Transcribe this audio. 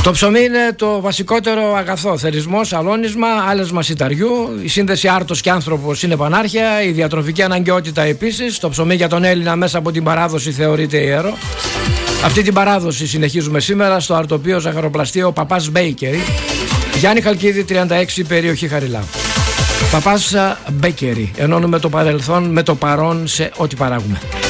Το ψωμί είναι το βασικότερο αγαθό. Θερισμός, αλώνισμα, άλεσμα σιταριού. Η σύνδεση άρτος και άνθρωπος είναι πανάρχια. Η διατροφική αναγκαιότητα επίσης. Το ψωμί για τον Έλληνα μέσα από την παράδοση θεωρείται ιερό. Αυτή την παράδοση συνεχίζουμε σήμερα στο αρτοπείο ζαχαροπλαστείο Παπάς Bakery, Γιάννη Χαλκίδη 36, περιοχή Χαριλάου. Παπάς Bakery. Ενώνουμε το παρελθόν με το παρόν σε ό,τι παράγουμε.